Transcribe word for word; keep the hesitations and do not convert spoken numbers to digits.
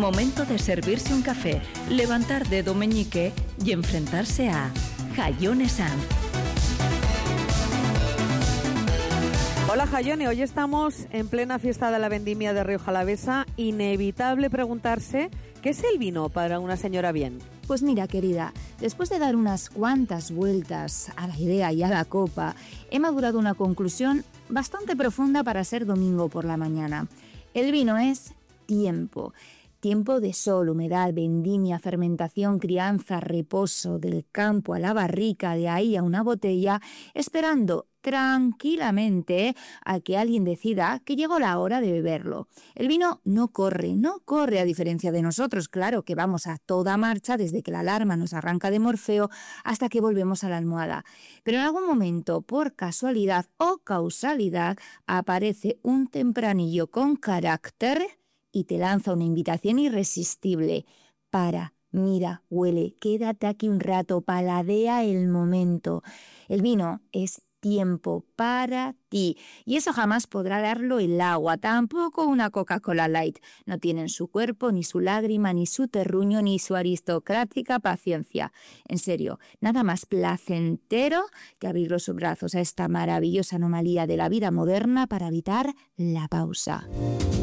Momento de servirse un café, levantar dedo meñique y enfrentarse a Jaione Sanz. Hola Jaione, hoy estamos en plena fiesta de la vendimia de Rioja Alavesa. Inevitable preguntarse, ¿qué es el vino para una señora bien? Pues mira, querida, después de dar unas cuantas vueltas a la idea y a la copa, he madurado una conclusión bastante profunda para ser domingo por la mañana. El vino es tiempo. Tiempo de sol, humedad, vendimia, fermentación, crianza, reposo, del campo a la barrica, de ahí a una botella, esperando tranquilamente a que alguien decida que llegó la hora de beberlo. El vino no corre, no corre a diferencia de nosotros, claro que vamos a toda marcha desde que la alarma nos arranca de Morfeo hasta que volvemos a la almohada. Pero en algún momento, por casualidad o causalidad, aparece un tempranillo con carácter y te lanza una invitación irresistible. Para, mira, huele, quédate aquí un rato, paladea el momento. El vino es tiempo para ti. Y eso jamás podrá darlo el agua, tampoco una Coca-Cola Light. No tienen su cuerpo, ni su lágrima, ni su terruño, ni su aristocrática paciencia. En serio, nada más placentero que abrir los brazos a esta maravillosa anomalía de la vida moderna para evitar la pausa.